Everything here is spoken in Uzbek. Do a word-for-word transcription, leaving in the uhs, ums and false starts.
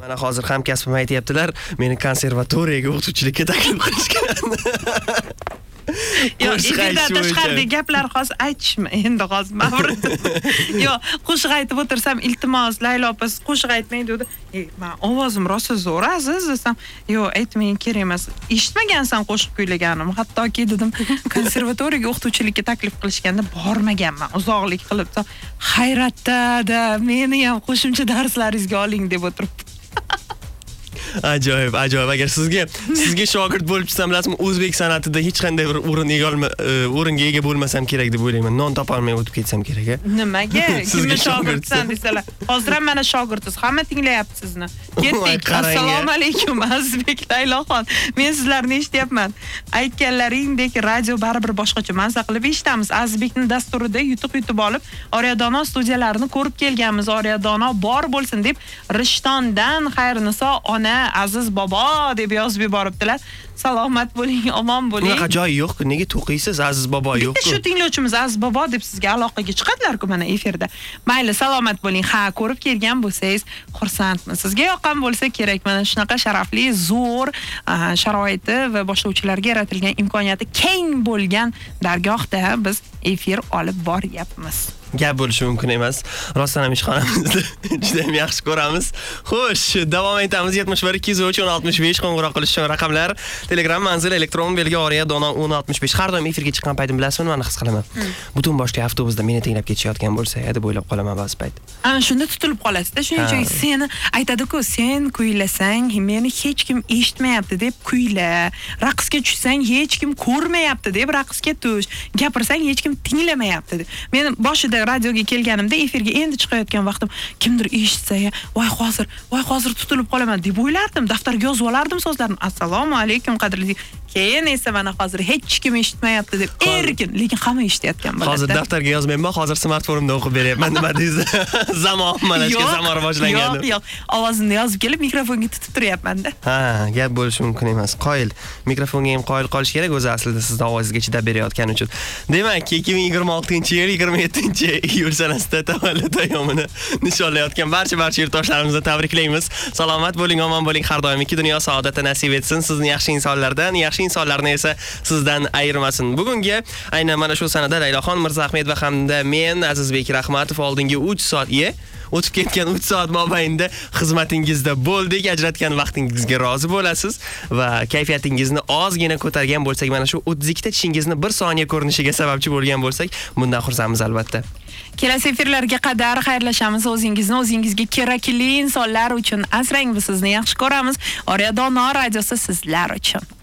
Mana hozir hamkasbim aytayaptilar, meni konservatoriyaga o'qituvchilikka taklif qilishgan. Yo, efirdan tashqaridagi gaplar hozir aytishma endi hozir ma'mur. Yo, qo'shiq aytib o'tirsam, iltimos, Laylo opa, siz qo'shiq aytmang dedi. Ey, men ovozim rosa zo'r, aziz desam, yo, aytmang, kerak emas. Eshitmagansan qo'shiq kuylaganim. Hattoki dedim, konservatoriyaga o'qituvchilikka taklif qilishganda bormaganman. Uzoqlik qilib, hayratda, meni ham qo'shimcha darslaringizga oling deb o'tiribdi. Ajoyib, ajoyib. Agar sizga sizga shogird bo'lib chiqsam, bilasizmi, o'zbek san'atida hech qanday bir o'rin ega olma, o'ringa ega bo'lmasam kerak deb o'ylayman. Non topa olmay o'tib ketsam kerak. Nimaga? Kimni shogirdsan desalar. Hozir ham mana shogirdsiz, hamma tinglayapti sizni. Ketdik. Assalomu alaykum, Azizbek Layloxon. Men sizlarni eshityapman. Aytganlaringdek, radio baribir boshqacha mansa qilib eshitamiz. Azizbekning dasturida yutib-yutib olib, Oriyadono studiyalarini ko'rib kelganmiz. Oriyadono bor bo'lsin deb Rishtondan Xayriniso ona Aziz bobo deb yozib yuboribdilar. Salomat bo'ling, omon bo'ling. Unaqa joyi yo'q-ku, nega to'qiysiz? Aziz bobo yo'q-ku. Bitta shu tinglovchimiz Aziz bobo deb sizga aloqaga chiqadilar-ku mana efirda. Mayli, salomat bo'ling. Ha, ko'rib kelgan bo'lsangiz, xursandman. Sizga yoqqan bo'lsa kerak, mana shunaqa sharafli, zo'r sharoiti va boshlovchilarga yaratilgan imkoniyati keng bo'lgan dargohda biz efir olib boryapmiz. Gap bo'lishi mumkin emas. Rostdan ham ishxonamizni juda ham yaxshi ko'ramiz. Xo'sh, davom etamiz. yetmish bir ikki yuz uch o'n oltmish besh qo'ng'iroq qilish uchun raqamlar. Telegram manzil elektron belgi Oriyadono o'n oltmish besh. Har doim efirga chiqqan paytim bilasizmi, men his qilaman. Butun boshli avtobusda meni tinglab ketishayotgan bo'lsa, deb o'ylab qolaman ba'zi payt. Ana shunda tutilib qolasiz-da. Shuning uchun seni aytadi-ku, sen kuylasang, meni hech kim eshitmayapti deb kuyla. Raqsga tushsang, hech kim ko'rmayapti deb raqsga tush. Gapirsang, hech kim tinglamayapti deb. Men boshida radioga kelganimda efirga endi chiqayotgan vaqtim kimdir eshitsa, voy hozir, voy hozir tutilib qolaman deb o'ylardim. Daftarga yozib olardim so'zlarni. Assalomu alaykum qadrli. Keyin esa mana hozir hech kim eshitmayapti deb erkin, lekin hamma eshitayotgan bo'ladi. Hozir daftarga yozmayman, hozir smartfonimda o'qib beryapman. Nima deysiz? Zamon mana shu zamon rivojlangan. Yo'q, yo'q. Ovozimni yozib kelib mikrofonga tutib turyapman-da. Ha, gap bo'lishi mumkin emas. Qoyil. Mikrofonga ham qoyil qolish kerak o'zi aslida sizning ovozingizga chidab berayotgani uchun. Demak, ikki ming yigirma oltinchi yil yigirma yettinchi iyul sanasida tavallud ayyomini nishonlayotgan barcha barcha yurtdoshlarimizni tabriklaymiz. Salomat bo'ling, omon bo'ling, har doim ikki dunyo saodati nasib etsin. Sizni yaxshi insonlardan, yaxshi insonlarni esa sizdan ayirmasin. Bugungi aynan mana shu sanada Layloxon Mirzahmedova hamda men Azizbek Rahmatov oldingi uch soat ye o'tib ketgan uch soat mobaynida xizmatingizda bo'ldik. Ajratgan vaqtingizga rozi bo'lasiz va kayfiyatingizni ozgina ko'targan bo'lsak, mana shu o'ttiz ikkita tishingizni bir soniya ko'rinishiga sababchi bo'lgan bo'lsak, bundan xursandmiz albatta. Kelasi efirlarga qadar xayrlashamiz. O'zingizni o'zingizga kerakli insonlar uchun asrang, biz sizni yaxshi ko'ramiz. Oriyadono radiosi sizlar uchun.